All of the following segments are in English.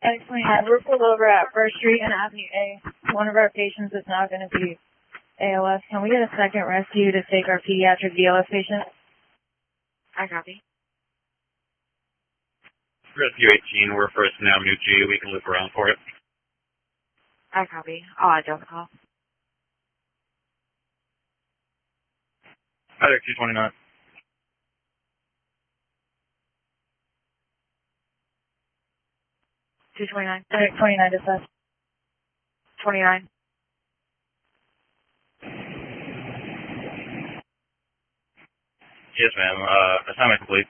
X29, we're pulled over at First Street and Avenue A. One of our patients is now going to be ALS. Can we get a second rescue to take our pediatric BLS patient? I copy. Rescue 18, we're First and Avenue G. We can loop around for it. I copy. I'll adjust the call. Hi there, 229. $229 dispatch. 29. Yes, ma'am. Assignment complete.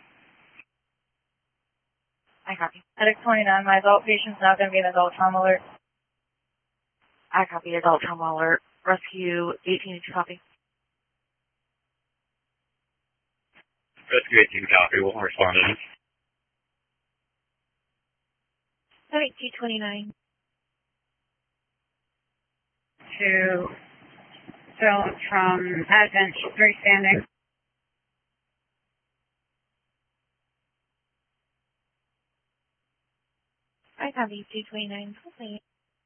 I copy. Medic 29, my adult patient's now going to be an adult trauma alert. I copy. Adult trauma alert. Rescue 18, copy. Rescue 18, copy. We'll respond in. Alright, 229. To Phil from Advent, 3 standing. I copy, 229. Please.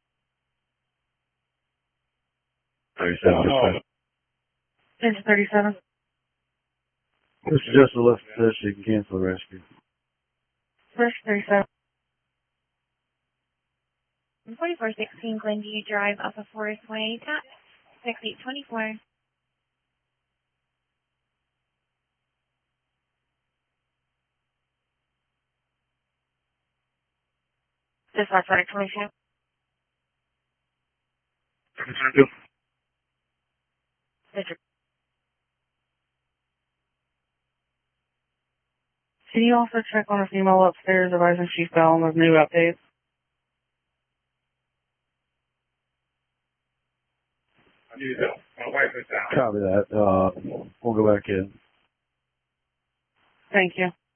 37. It's 37. This is just a left test. You can cancel the rescue. First 37. 4416 Glenview Drive off of Forest Way, tap 6824. Dispatch medic 22. Can you also check on a female upstairs advising she fell on the new updates? Copy that. We'll go back in. Thank you.